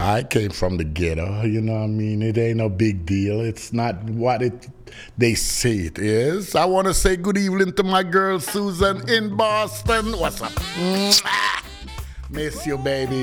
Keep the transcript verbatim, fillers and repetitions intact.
I came from the ghetto, you know what I mean? It ain't no big deal. It's not what it they say it is. I want to say good evening to my girl Susan in Boston. What's up? Miss you, baby.